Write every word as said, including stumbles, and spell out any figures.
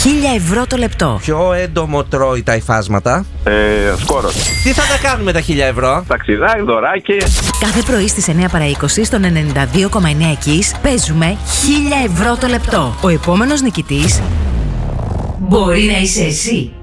χίλια ευρώ το λεπτό. Ποιο έντομο τρώει τα υφάσματα? Ε, σκόρος. Τι θα τα κάνουμε τα χίλια ευρώ? Ταξιδάκι, δωράκι. Κάθε πρωί στις εννιά παρά είκοσι στον ενενήντα δύο κόμμα εννιά Kiss παίζουμε χίλια ευρώ το λεπτό. Ο επόμενος νικητής μπορεί να είσαι εσύ.